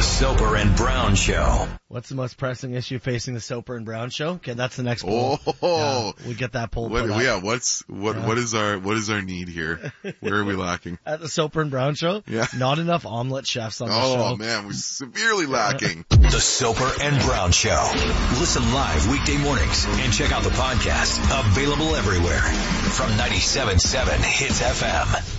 Soper and Brown Show. What's the most pressing issue facing the Soper and Brown Show? Okay, that's the next poll. We get that poll. What is our need here? Where are we lacking? At the Soper and Brown Show? Yeah. Not enough omelet chefs on the show. Oh man, we're severely lacking. The Soper and Brown Show. Listen live weekday mornings and check out the podcast. Available everywhere from 97.7 Hits FM.